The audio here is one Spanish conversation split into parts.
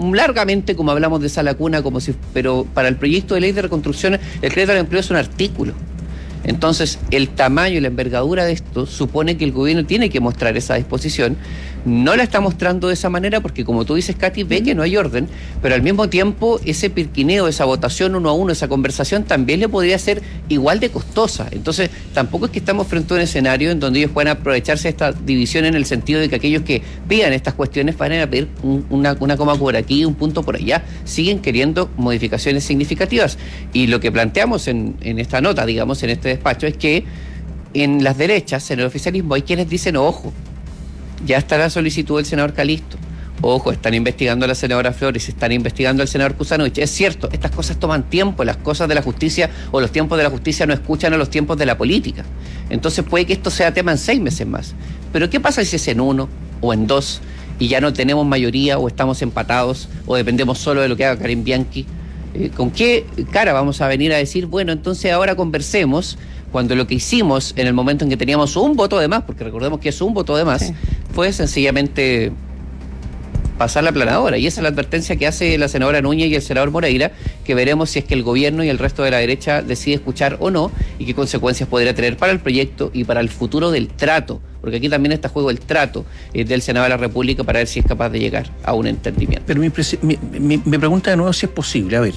largamente, como hablamos de esa lacuna, pero para el proyecto de ley de reconstrucción, el crédito al empleo es un artículo. Entonces, el tamaño y la envergadura de esto supone que el gobierno tiene que mostrar esa disposición. No la está mostrando de esa manera porque, como tú dices, Katy, ve que no hay orden, pero al mismo tiempo ese pirquineo, esa votación 1-1, esa conversación también le podría ser igual de costosa. Entonces, tampoco es que estamos frente a un escenario en donde ellos puedan aprovecharse de esta división en el sentido de que aquellos que pidan estas cuestiones van a pedir una coma por aquí, un punto por allá. Siguen queriendo modificaciones significativas. Y lo que planteamos en esta nota, digamos, en este despacho, es que en las derechas, en el oficialismo, hay quienes dicen, ojo, ya está la solicitud del senador Calisto, ojo, están investigando a la senadora Flores, están investigando al senador Kuzanovich. Es cierto, estas cosas toman tiempo, las cosas de la justicia o los tiempos de la justicia no escuchan a los tiempos de la política. Entonces puede que esto sea tema en 6 meses más. Pero ¿qué pasa si es en 1 o en 2 y ya no tenemos mayoría o estamos empatados o dependemos solo de lo que haga Karim Bianchi? ¿Con qué cara vamos a venir a decir, bueno, entonces ahora conversemos, cuando lo que hicimos en el momento en que teníamos un voto de más, porque recordemos que es un voto de más, sí, fue sencillamente pasar la aplanadora? Y esa es la advertencia que hace la senadora Núñez y el senador Moreira, que veremos si es que el gobierno y el resto de la derecha decide escuchar o no, y qué consecuencias podría tener para el proyecto y para el futuro del trato, porque aquí también está en juego el trato del Senado de la República para ver si es capaz de llegar a un entendimiento. Pero mi pregunta de nuevo si es posible. A ver,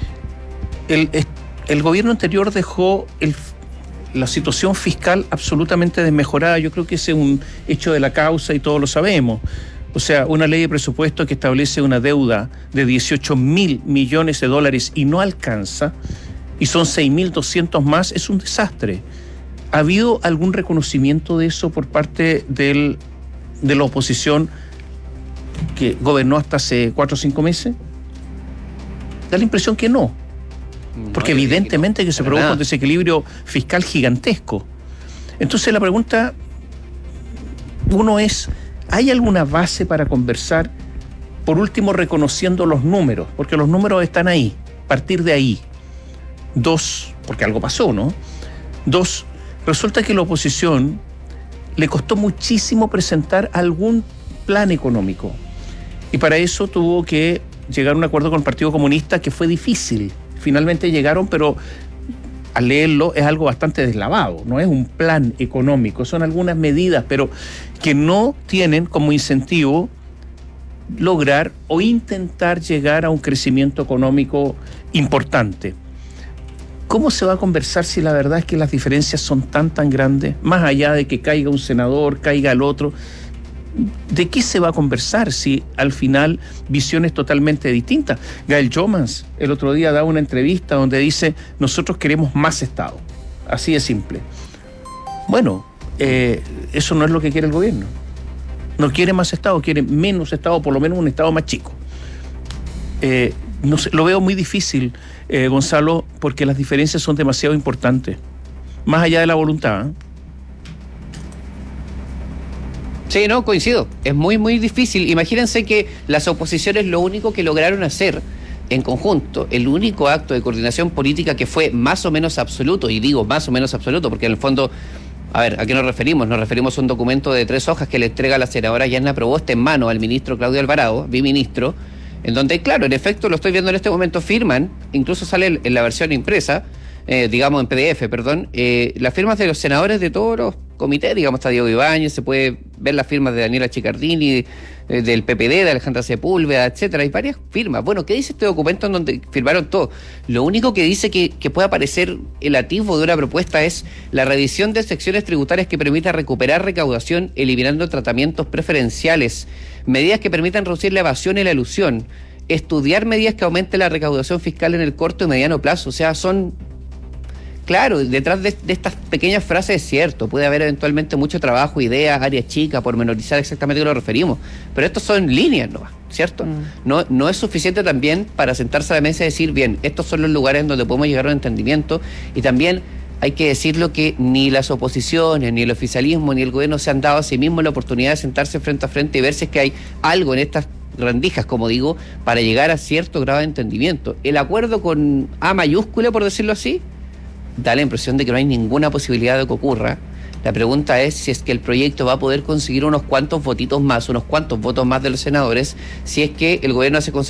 el gobierno anterior dejó la situación fiscal absolutamente desmejorada. Yo creo que ese es un hecho de la causa y todos lo sabemos. O sea, una ley de presupuesto que establece una deuda de 18.000 millones de dólares y no alcanza, y son 6.200 más, es un desastre. ¿Ha habido algún reconocimiento de eso por parte de la oposición que gobernó hasta hace 4 o 5 meses? Da la impresión que no. Porque evidentemente que se produjo un desequilibrio fiscal gigantesco. Entonces la pregunta, uno es, ¿hay alguna base para conversar? Por último, reconociendo los números, porque los números están ahí, partir de ahí. 2, porque algo pasó, ¿no? 2, resulta que la oposición le costó muchísimo presentar algún plan económico. Y para eso tuvo que llegar a un acuerdo con el Partido Comunista que fue difícil. Finalmente llegaron, pero al leerlo es algo bastante deslavado, no es un plan económico, son algunas medidas, pero que no tienen como incentivo lograr o intentar llegar a un crecimiento económico importante. ¿Cómo se va a conversar si la verdad es que las diferencias son tan grandes? Más allá de que caiga un senador, caiga el otro, ¿de qué se va a conversar si al final visiones totalmente distintas? Gael Jomans el otro día daba una entrevista donde dice, nosotros queremos más Estado, así de simple. Bueno, eso no es lo que quiere el gobierno. No quiere más Estado, quiere menos Estado, por lo menos un Estado más chico. No sé, lo veo muy difícil, Gonzalo, porque las diferencias son demasiado importantes, más allá de la voluntad, ¿eh? Sí, no, coincido. Es muy difícil. Imagínense que las oposiciones lo único que lograron hacer en conjunto, el único acto de coordinación política que fue más o menos absoluto, y digo más o menos absoluto porque en el fondo, a ver, ¿a qué nos referimos? Nos referimos a un documento de 3 hojas que le entrega la senadora Yanna Proboste en mano al ministro Claudio Alvarado, biministro, en donde, claro, en efecto, lo estoy viendo en este momento, firman, incluso sale en la versión impresa, digamos en PDF, perdón, las firmas de los senadores de todos los comités, digamos, está Diego Ibáñez, se puede ver las firmas de Daniela Chicardini, del PPD, de Alejandra Sepúlveda, etcétera, hay varias firmas. Bueno, ¿qué dice este documento en donde firmaron todos? Lo único que dice que puede aparecer el atisbo de una propuesta es la revisión de secciones tributarias que permita recuperar recaudación eliminando tratamientos preferenciales, medidas que permitan reducir la evasión y la elusión, estudiar medidas que aumenten la recaudación fiscal en el corto y mediano plazo. O sea, son... Claro, detrás de estas pequeñas frases es cierto, puede haber eventualmente mucho trabajo, ideas, áreas chicas, pormenorizar exactamente a qué nos referimos, pero estos son líneas, ¿no? ¿Cierto? No es suficiente también para sentarse a la mesa y decir, bien, estos son los lugares en donde podemos llegar a un entendimiento, y también hay que decirlo que ni las oposiciones, ni el oficialismo, ni el gobierno se han dado a sí mismos la oportunidad de sentarse frente a frente y ver si es que hay algo en estas rendijas, como digo, para llegar a cierto grado de entendimiento. El acuerdo con A mayúscula, por decirlo así, da la impresión de que no hay ninguna posibilidad de que ocurra. La pregunta es si es que el proyecto va a poder conseguir unos cuantos votos más de los senadores, si es que el gobierno hace